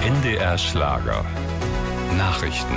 NDR Schlager. Nachrichten.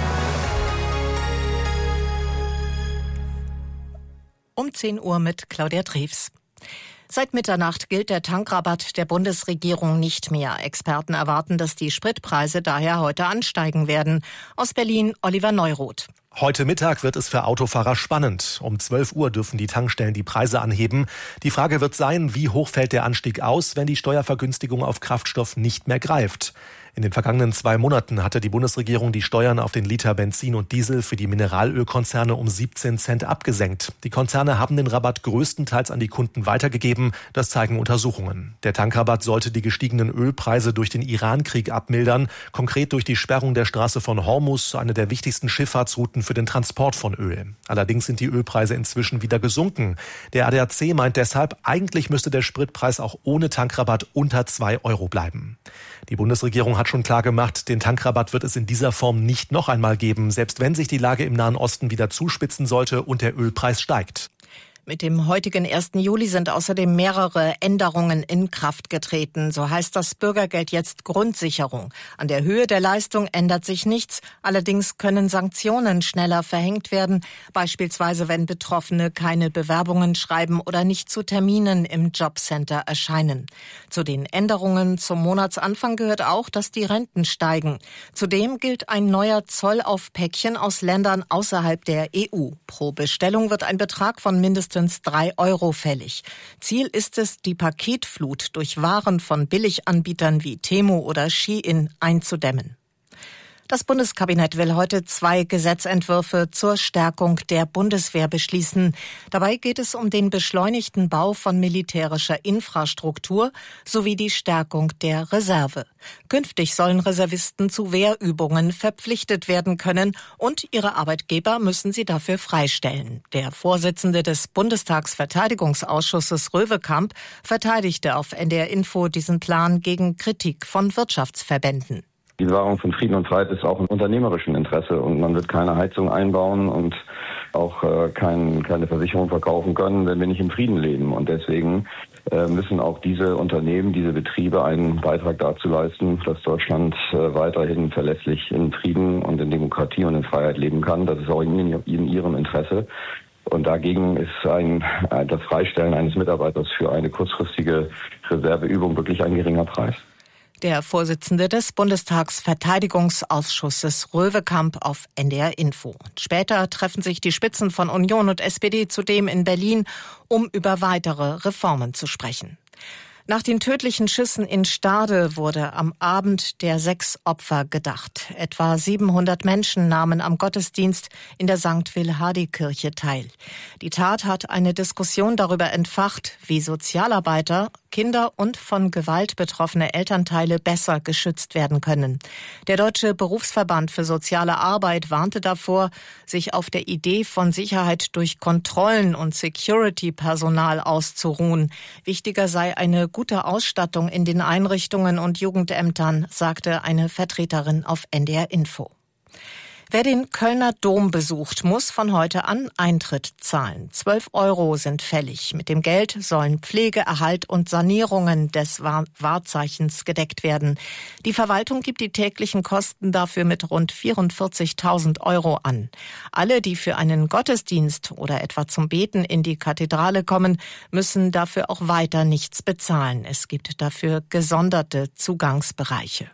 Um 10 Uhr mit Claudia Drews. Seit Mitternacht gilt der Tankrabatt der Bundesregierung nicht mehr. Experten erwarten, dass die Spritpreise daher heute ansteigen werden. Aus Berlin Oliver Neuroth. Heute Mittag wird es für Autofahrer spannend. Um 12 Uhr dürfen die Tankstellen die Preise anheben. Die Frage wird sein, wie hoch fällt der Anstieg aus, wenn die Steuervergünstigung auf Kraftstoff nicht mehr greift. In den vergangenen 2 Monaten hatte die Bundesregierung die Steuern auf den Liter Benzin und Diesel für die Mineralölkonzerne um 17 Cent abgesenkt. Die Konzerne haben den Rabatt größtenteils an die Kunden weitergegeben. Das zeigen Untersuchungen. Der Tankrabatt sollte die gestiegenen Ölpreise durch den Iran-Krieg abmildern. Konkret durch die Sperrung der Straße von Hormuz, eine der wichtigsten Schifffahrtsrouten für den Transport von Öl. Allerdings sind die Ölpreise inzwischen wieder gesunken. Der ADAC meint deshalb, eigentlich müsste der Spritpreis auch ohne Tankrabatt unter 2 Euro bleiben. Die Bundesregierung hat schon klar gemacht, den Tankrabatt wird es in dieser Form nicht noch einmal geben, selbst wenn sich die Lage im Nahen Osten wieder zuspitzen sollte und der Ölpreis steigt. Mit dem heutigen 1. Juli sind außerdem mehrere Änderungen in Kraft getreten. So heißt das Bürgergeld jetzt Grundsicherung. An der Höhe der Leistung ändert sich nichts. Allerdings können Sanktionen schneller verhängt werden. Beispielsweise, wenn Betroffene keine Bewerbungen schreiben oder nicht zu Terminen im Jobcenter erscheinen. Zu den Änderungen zum Monatsanfang gehört auch, dass die Renten steigen. Zudem gilt ein neuer Zoll auf Päckchen aus Ländern außerhalb der EU. Pro Bestellung wird ein Betrag von mindestens 3 Euro fällig. Ziel ist es, die Paketflut durch Waren von Billiganbietern wie Temu oder Shein einzudämmen. Das Bundeskabinett will heute 2 Gesetzentwürfe zur Stärkung der Bundeswehr beschließen. Dabei geht es um den beschleunigten Bau von militärischer Infrastruktur sowie die Stärkung der Reserve. Künftig sollen Reservisten zu Wehrübungen verpflichtet werden können und ihre Arbeitgeber müssen sie dafür freistellen. Der Vorsitzende des Bundestagsverteidigungsausschusses Röwekamp verteidigte auf NDR Info diesen Plan gegen Kritik von Wirtschaftsverbänden. Die Bewahrung von Frieden und Freiheit ist auch im unternehmerischen Interesse und man wird keine Heizung einbauen und auch keine Versicherung verkaufen können, wenn wir nicht im Frieden leben. Und deswegen müssen auch diese Unternehmen, diese Betriebe einen Beitrag dazu leisten, dass Deutschland weiterhin verlässlich in Frieden und in Demokratie und in Freiheit leben kann. Das ist auch in ihrem Interesse. Und dagegen ist das Freistellen eines Mitarbeiters für eine kurzfristige Reserveübung wirklich ein geringer Preis. Der Vorsitzende des Bundestagsverteidigungsausschusses Röwekamp auf NDR Info. Später treffen sich die Spitzen von Union und SPD zudem in Berlin, um über weitere Reformen zu sprechen. Nach den tödlichen Schüssen in Stade wurde am Abend der 6 Opfer gedacht. Etwa 700 Menschen nahmen am Gottesdienst in der St. Will-Hardy-Kirche teil. Die Tat hat eine Diskussion darüber entfacht, wie Sozialarbeiter, Kinder und von Gewalt betroffene Elternteile besser geschützt werden können. Der Deutsche Berufsverband für soziale Arbeit warnte davor, sich auf der Idee von Sicherheit durch Kontrollen und Security-Personal auszuruhen. Wichtiger sei eine gute Ausstattung in den Einrichtungen und Jugendämtern, sagte eine Vertreterin auf NDR Info. Wer den Kölner Dom besucht, muss von heute an Eintritt zahlen. 12 Euro sind fällig. Mit dem Geld sollen Pflege, Erhalt und Sanierungen des Wahrzeichens gedeckt werden. Die Verwaltung gibt die täglichen Kosten dafür mit rund 44.000 Euro an. Alle, die für einen Gottesdienst oder etwa zum Beten in die Kathedrale kommen, müssen dafür auch weiter nichts bezahlen. Es gibt dafür gesonderte Zugangsbereiche.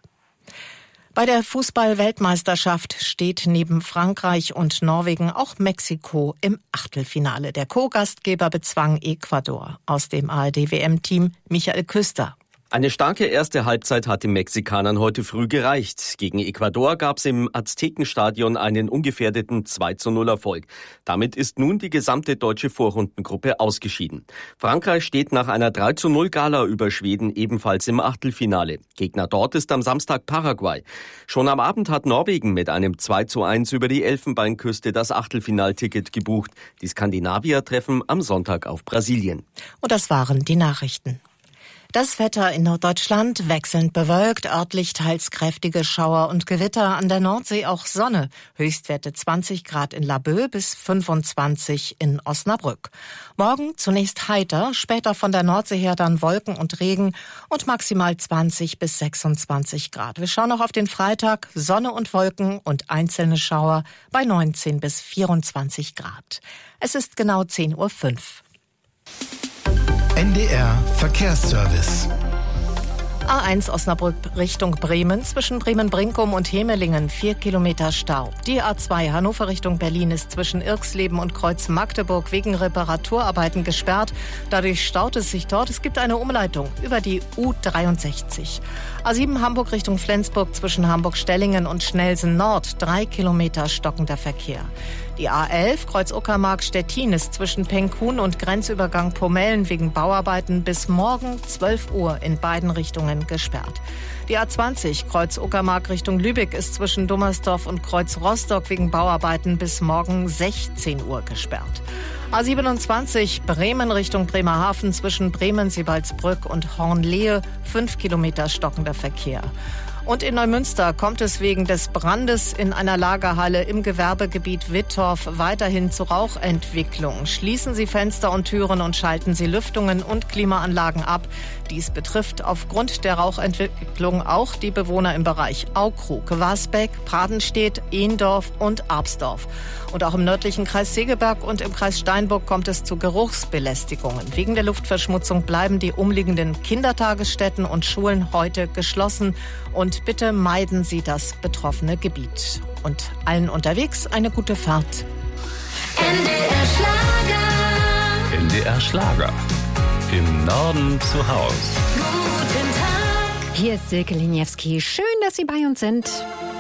Bei der Fußball-Weltmeisterschaft steht neben Frankreich und Norwegen auch Mexiko im Achtelfinale. Der Co-Gastgeber bezwang Ecuador. Aus dem ARD-WM-Team Michael Küster. Eine starke erste Halbzeit hat den Mexikanern heute früh gereicht. Gegen Ecuador gab es im Aztekenstadion einen ungefährdeten 2:0 Erfolg. Damit ist nun die gesamte deutsche Vorrundengruppe ausgeschieden. Frankreich steht nach einer 3:0 Gala über Schweden ebenfalls im Achtelfinale. Gegner dort ist am Samstag Paraguay. Schon am Abend hat Norwegen mit einem 2:1 über die Elfenbeinküste das Achtelfinalticket gebucht. Die Skandinavier treffen am Sonntag auf Brasilien. Und das waren die Nachrichten. Das Wetter in Norddeutschland wechselnd bewölkt, örtlich teils kräftige Schauer und Gewitter, an der Nordsee auch Sonne. Höchstwerte 20 Grad in Laboe bis 25 in Osnabrück. Morgen zunächst heiter, später von der Nordsee her dann Wolken und Regen und maximal 20 bis 26 Grad. Wir schauen noch auf den Freitag, Sonne und Wolken und einzelne Schauer bei 19 bis 24 Grad. Es ist genau 10:05 Uhr. NDR Verkehrsservice. A1 Osnabrück Richtung Bremen, zwischen Bremen-Brinkum und Hemelingen 4 Kilometer Stau. Die A2 Hannover Richtung Berlin ist zwischen Irxleben und Kreuz Magdeburg wegen Reparaturarbeiten gesperrt. Dadurch staut es sich dort. Es gibt eine Umleitung über die U63. A7 Hamburg Richtung Flensburg zwischen Hamburg-Stellingen und Schnelsen Nord 3 Kilometer stockender Verkehr. Die A11 Kreuz-Uckermark-Stettin ist zwischen Penkhuhn und Grenzübergang Pomellen wegen Bauarbeiten bis morgen 12 Uhr in beiden Richtungen gesperrt. Die A20 Kreuz-Uckermark Richtung Lübeck ist zwischen Dummersdorf und Kreuz-Rostock wegen Bauarbeiten bis morgen 16 Uhr gesperrt. A27 Bremen Richtung Bremerhaven zwischen Bremen-Sibaldsbrück und Hornlehe 5 Kilometer stockender Verkehr. Und in Neumünster kommt es wegen des Brandes in einer Lagerhalle im Gewerbegebiet Wittorf weiterhin zu Rauchentwicklung. Schließen Sie Fenster und Türen und schalten Sie Lüftungen und Klimaanlagen ab. Dies betrifft aufgrund der Rauchentwicklung auch die Bewohner im Bereich Aukrug, Wasbeck, Pradenstedt, Ehndorf und Arbsdorf. Und auch im nördlichen Kreis Segeberg und im Kreis Steinburg kommt es zu Geruchsbelästigungen. Wegen der Luftverschmutzung bleiben die umliegenden Kindertagesstätten und Schulen heute geschlossen. Und bitte meiden Sie das betroffene Gebiet. Und allen unterwegs eine gute Fahrt. NDR Schlager. NDR Schlager. Im Norden zu Haus. Guten Tag. Hier ist Silke Liniewski. Schön, dass Sie bei uns sind.